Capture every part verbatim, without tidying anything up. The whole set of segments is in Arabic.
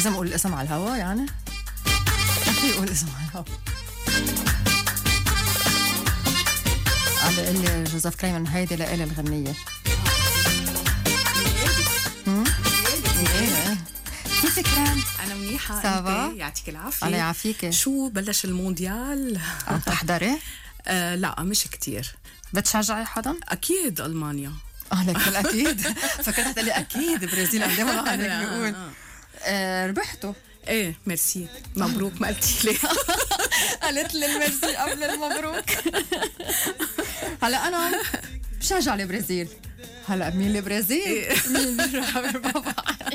لازم اقول الاسم على الهوا يعني؟ اكيد اقول الاسم على الهوا. عم بيقول لي جوزيف كريمان هيدي لإلي الغنية. كيفك ران؟ أنا منيحة. سافا؟ يعطيك العافية. الله يعافيك. شو بلش المونديال؟ عم تحضري؟ آه لا مش كتير. بتشجعي حدا؟ أكيد ألمانيا. اه لك الأكيد. فكرت لي أكيد برازيل عم دايما هيك بيقول. آه ربحتوا. ايه ميرسي مبروك. ما قلتي لي. قالت لي الميرسي قبل المبروك. هلا أنا بشجع البرازيل. هلا مين البرازيل؟ مين بيروح بابا؟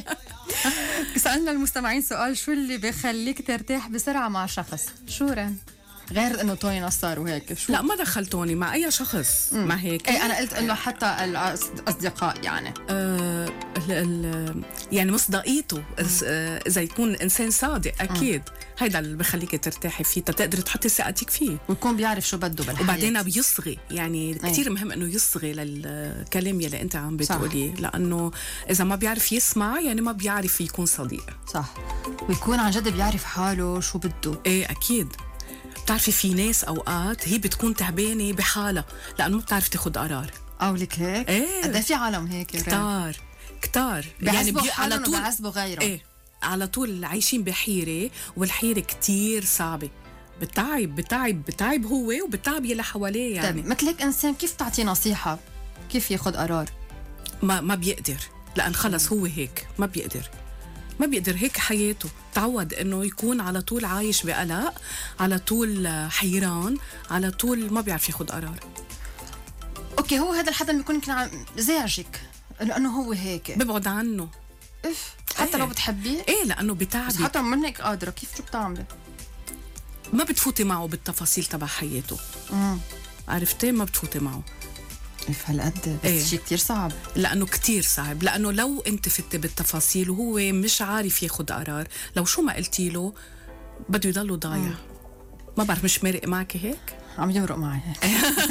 سألنا المستمعين سؤال: شو اللي بيخليك ترتاح بسرعة مع شخص؟ شو رن؟ غير انه توني نصار وهيك شو؟ لا ما دخلتوني مع اي شخص. مم. ما هيك ايه انا قلت انه حتى الاصدقاء يعني آه ال ال يعني مصداقيته آه اذا يكون انسان صادق اكيد. مم. هيدا اللي بخليك ترتاحي فيه تقدري تحطي ثقتك فيه ويكون بيعرف شو بده بالحياة. وبعدين بيصغي يعني كتير مهم انه يصغي للكلام يلي انت عم بتقوليه لانه اذا ما بيعرف يسمع يعني ما بيعرف يكون صديق. صح. ويكون عن جد بيعرف حاله شو بده. ايه اكيد. بتعرفي في ناس اوقات هي بتكون تعبانه بحالها لانه ما بتعرف تاخذ قرار. او لك هيك؟ ايه قد في عالم هيك كتار كتار يعني بي على طول بيعذبوا غيره. ايه على طول عايشين بحيره والحيره كتير صعبه. بتعب بتعب بتعب هو وبتعب يلي حواليه يعني. طيب مثل هيك انسان كيف تعطي نصيحه كيف ياخذ قرار؟ ما ما بيقدر لان خلص هو هيك ما بيقدر ما بيقدر هيك حياته. تعود انه يكون على طول عايش بقلق على طول حيران على طول ما بيعرف ياخذ قرار. اوكي هو هذا الحدا بيكون يمكن زعجك لانه هو هيك ببعد عنه. اف حتى ايه. لو بتحبيه ايه لانه بتعبي بس حتى منك قادره كيف شو بتعملي؟ ما بتفوتي معه بالتفاصيل تبع حياته. امم عرفتي ما بتفوتي معه في هالقد بس. ايه. شيء كتير صعب لانه كتير صعب لانه لو انت فتي بالتفاصيل وهو مش عارف ياخد قرار لو شو ما قلتي له بده يضله ضايع. ما بعرف مش مرق معك هيك؟ عم يمرق معي هيك.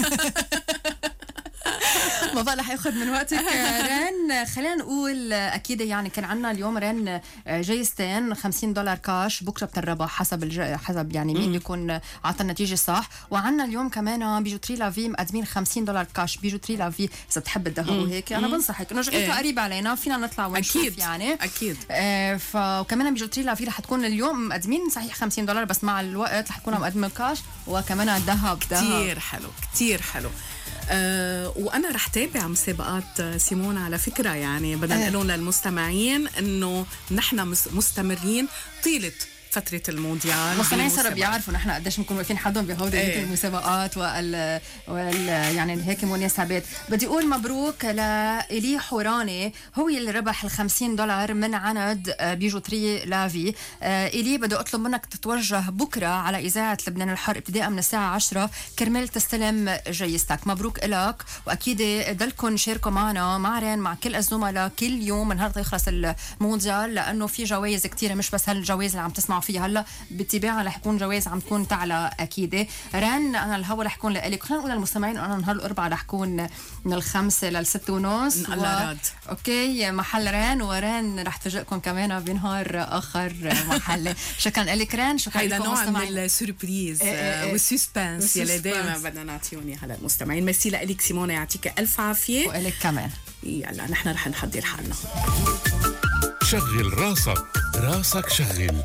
ما بقى رح ياخذ من وقتك رن. خلينا نقول اكيد يعني كان عندنا اليوم رن جايزتين خمسين دولار كاش بكره بتنربح حسب الج... حسب يعني مين بيكون عطى النتيجه صح. وعندنا اليوم كمان بيجوتري لافي مقدمين خمسين دولار كاش. بيجوتري لافي اذا بتحب الذهب وهيك انا بنصحك انه جايزتها ايه. قريبه علينا فينا نطلع ونشوف أكيد. يعني اكيد آه فكمان بيجوتري لافي رح تكون اليوم مقدمين صحيح خمسين دولار بس مع الوقت رح يكونوا مقدمين كاش وكمان الذهب كثير حلو كثير حلو. أه وأنا رح تابع مسابقات سيمون على فكرة يعني بدنا نقول لهم للمستمعين إنه نحن مستمرين طيلة فترة المونديال. المستمعين صاروا بيعرفوا نحن قديش بنكون واقفين حدهم بهودي ايه. المسابقات وال, وال يعني هيك مناسبات. بدي أقول مبروك لإلي حوراني هو اللي ربح الخمسين دولار من عند بيجوتري لافي. إلي بدي أطلب منك تتوجه بكرة على إذاعة لبنان الحر ابتداء من الساعة عشرة كرمال تستلم جايزتك. مبروك إلك وأكيد ضلكن شاركوا معنا مع رين مع كل الزملاء كل يوم من هذا يخلص المونديال لأنه في جوائز كتيرة مش بس هالجوائز اللي عم تسمعوا فيها هلا بالتباعة رح يكون جوائز عم تكون تعلى اكيد. رن انا الهوا رح يكون لك. خلينا نقول للمستمعين انا نهار الاربعاء رح كون من الخمسة للست ونص و... راد. اوكي محل رن ورن رح تفاجئكم كمان بنهار اخر محل. شكرا لك رن. شكرا لكم مستمعين. هيدا نوع من السربريز والسسبنس يلي دائما بدنا نعطيهم على المستمعين. ميرسي لك سيمونه يعطيك الف عافيه. ولك كمان. يلا نحن رح نحضر حالنا. شغل راسك راسك شغل.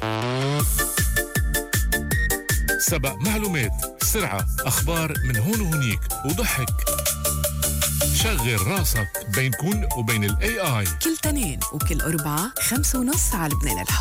سبق معلومات سرعة أخبار من هون وهنيك وضحك. شغل راسك بينكن وبين الاي اي كل تنين وكل أربعة خمسة ونص على لبنان الحر.